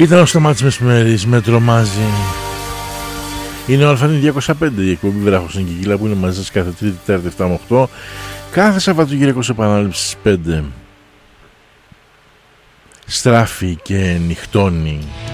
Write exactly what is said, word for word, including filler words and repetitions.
Ήταν ο Σταμάτης Μεσημέρης με τρομάζει. Είναι ο Αλφανή διακόσια πέντε, η εκπομπή Βράχος στην Κικίλα που είναι μαζί σας κάθε Τρίτη, Τετάρτη, επτά με οκτώ, κάθε Σαββατοκύριακο σε επανάληψη στις πέντε. Στράφει και νυχτώνει.